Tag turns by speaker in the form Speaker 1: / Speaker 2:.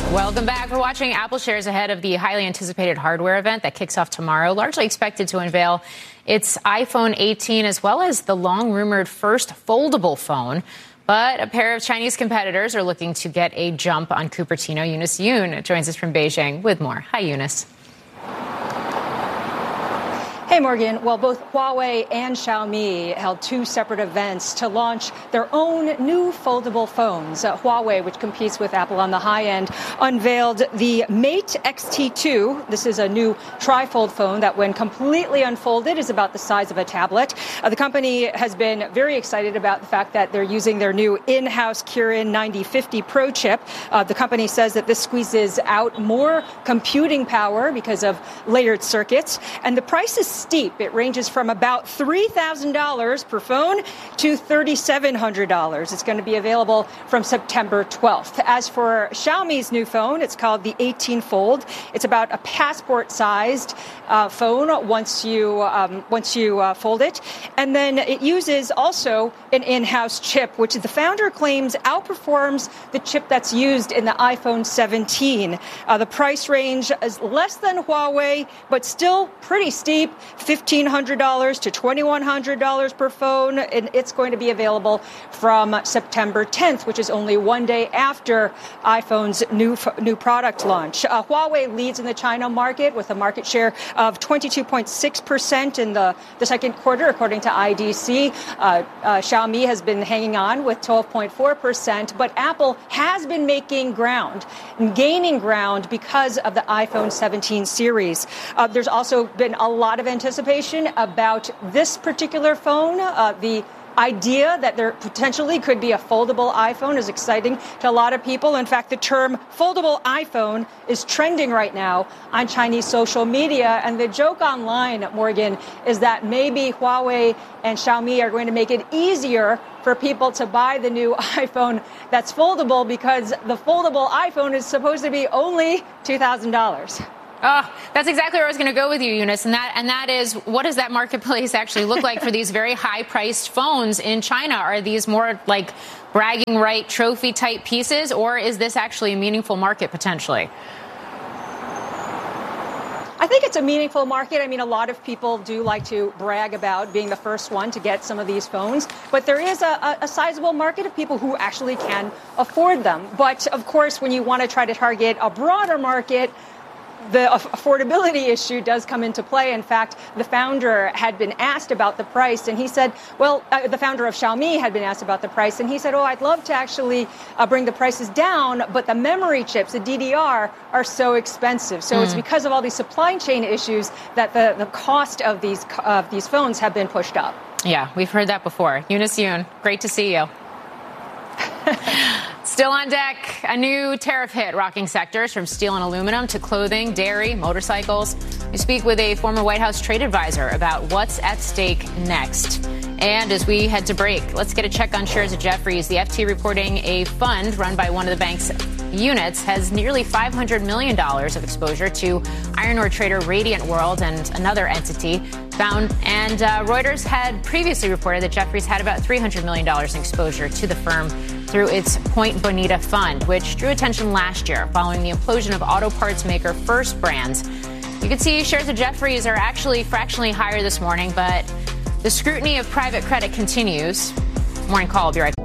Speaker 1: Welcome back. We're watching Apple shares ahead of the highly anticipated hardware event that kicks off tomorrow, largely expected to unveil its iPhone 18 as well as the long-rumored first foldable phone. But a pair of Chinese competitors are looking to get a jump on Cupertino. Eunice Yoon joins us from Beijing with more. Hi, Eunice.
Speaker 2: Hey, Morgan. Well, both Huawei and Xiaomi held two separate events to launch their own new foldable phones. Huawei, which competes with Apple on the high end, unveiled the Mate X-T2. This is a new trifold phone that, when completely unfolded, is about the size of a tablet. The company has been very excited about the fact that they're using their new in-house Kirin 9050 Pro chip. The company says that this squeezes out more computing power because of layered circuits, and the price is steep. It ranges from about $3,000 per phone to $3,700. It's going to be available from September 12th. As for Xiaomi's new phone, it's called the 18 Fold. It's about a passport-sized phone once you fold it, and then it uses also an in-house chip, which the founder claims outperforms the chip that's used in the iPhone 17. The price range is less than Huawei, but still pretty steep. $1,500 to $2,100 per phone, and it's going to be available from September 10th, which is only one day after iPhone's new product launch. Huawei leads in the China market with a market share of 22.6% in the second quarter, according to IDC. Xiaomi has been hanging on with 12.4%, but Apple has been making ground and gaining ground because of the iPhone 17 series. There's also been a lot of anticipation about this particular phone. The idea that there potentially could be a foldable iPhone is exciting to a lot of people. In fact, the term foldable iPhone is trending right now on Chinese social media. And the joke online, Morgan, is that maybe Huawei and Xiaomi are going to make it easier for people to buy the new iPhone that's foldable, because the foldable iPhone is supposed to be only $2,000.
Speaker 1: Oh, that's exactly where I was going to go with you, Eunice. And that is, what does that marketplace actually look like for these very high-priced phones in China? Are these more like bragging right trophy type pieces, or is this actually a meaningful market potentially?
Speaker 2: I think it's a meaningful market. I mean, a lot of people do like to brag about being the first one to get some of these phones, but there is a sizable market of people who actually can afford them. But of course, when you want to try to target a broader market, the affordability issue does come into play. In fact, the founder had been asked about the price, and he said, the founder of Xiaomi had been asked about the price, and he said, I'd love to actually bring the prices down, but the memory chips, the DDR, are so expensive. So it's because of all these supply chain issues that the cost of these phones have been pushed up.
Speaker 1: Yeah, we've heard that before. Eunice Yoon, great to see you. Still on deck, a new tariff hit rocking sectors from steel and aluminum to clothing, dairy, motorcycles. We speak with a former White House trade advisor about what's at stake next. And as we head to break, let's get a check on shares of Jefferies. The FT reporting a fund run by one of the bank's units has nearly $500 million of exposure to iron ore trader Radiant World and another entity found. And Reuters had previously reported that Jefferies had about $300 million in exposure to the firm through its Point Bonita fund, which drew attention last year following the implosion of auto parts maker First Brands. You can see shares of Jefferies are actually fractionally higher this morning, but the scrutiny of private credit continues. Morning Call will be right back.